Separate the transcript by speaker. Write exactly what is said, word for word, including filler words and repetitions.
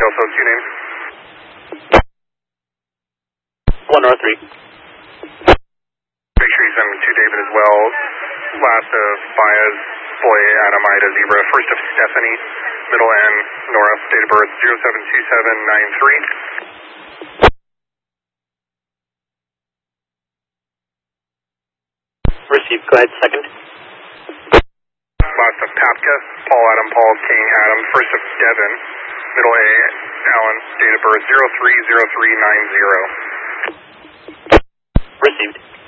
Speaker 1: Kelso, two names.
Speaker 2: one North three.
Speaker 1: Make sure you send me to David as well. Last of Baez, Boy, Adam, Ida, Zebra. First of Stephanie, middle N, Nora. Date of birth zero seven two seven nine three.
Speaker 2: Received. Go ahead, second.
Speaker 1: Last of Papka, Paul, Adam, Paul, King, Adam. First of Devin, middle A, Alan. Date of birth zero three zero three nine zero.
Speaker 2: Received.